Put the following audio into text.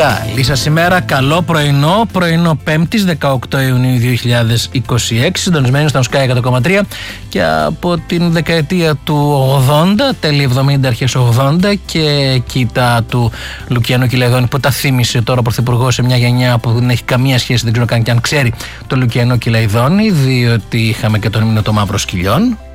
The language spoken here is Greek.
Καλή ημέρα, καλό πρωινό 5ης 18 Ιουνίου 2026, συντονισμένοι στον Sky 100,3 και από την δεκαετία του 80, τέλη 70, αρχές 80 και κοίτα του Λουκιανού Κυλαϊδόνη που τα θύμισε τώρα ο Πρωθυπουργός σε μια γενιά που δεν έχει καμία σχέση, δεν ξέρω καν και αν ξέρει το Λουκιανό Κυλαϊδόνη, διότι είχαμε και τον ύμνο των Μαύρων Σκυλιών.